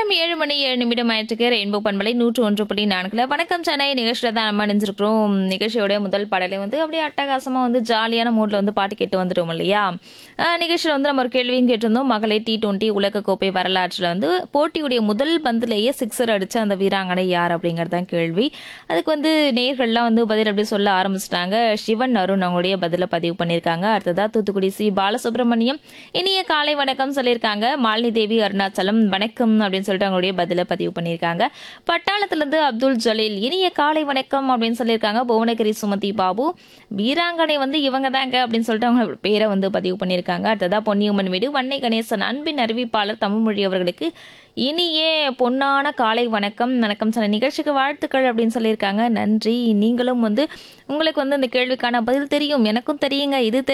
நேரம் 7 மணி 7 நிமிடம் ஆயிட்டுருக்கு. ரெயின்போ பண்பலை 101.4 வணக்கம் சென்னை நிகழ்ச்சியில தான் நம்ம நினைஞ்சிருக்கிறோம். நிகழ்ச்சியோட முதல் பாடலை வந்து அப்படியே அட்டகாசமா வந்து ஜாலியான மூட்ல வந்து பாட்டு கேட்டு வந்துட்டோம் இல்லையா? நிகழ்ச்சியில வந்து நம்ம ஒரு கேள்வியும் கேட்டிருந்தோம். மகளிர் T20 உலகக்கோப்பை வரலாற்றில் வந்து போட்டியுடைய முதல் பந்திலேயே சிக்ஸர் அடிச்ச அந்த வீராங்கனை யார் அப்படிங்கிறது தான் கேள்வி. அதுக்கு வந்து நேயர்கள்லாம் வந்து பதில் அப்படி சொல்ல ஆரம்பிச்சிட்டாங்க. சிவன் அருண் அவங்களுடைய பதில பதிவு பண்ணியிருக்காங்க. அடுத்ததா தூத்துக்குடி சி பாலசுப்ரமணியம் இனிய காலை வணக்கம் சொல்லியிருக்காங்க. மாலினி தேவி அருணாச்சலம் வணக்கம் அப்படின்னு சொல்லிட்டு அவங்களுடைய பதில பதிவு பண்ணியிருக்காங்க. பட்டாளத்துல இருந்து அப்துல் ஜலீல் இனிய காலை வணக்கம் அப்படின்னு சொல்லியிருக்காங்க. புவனகிரி சுமதி பாபு வீராங்கனை வந்து இவங்க தாங்க அப்படின்னு சொல்லிட்டு அவங்க பேரை வந்து பதிவு பண்ணியிருக்காங்க. அடுத்ததா பொன்னியம்மன் வீடு வன்னை கணேசன் அன்பின் அறிவிப்பாளர் தமிழ்மொழி அவர்களுக்கு இனிய பொன்னான காலை வணக்கம் வணக்கம் சில நிகழ்ச்சிக்கு வாழ்த்துக்கள் அப்படின்னு சொல்லியிருக்காங்க. நன்றி. நீங்களும் வந்து உங்களுக்கு வந்து இந்த கேள்விக்கான பதில் தெரியும், எனக்கும் தெரியுங்க, இது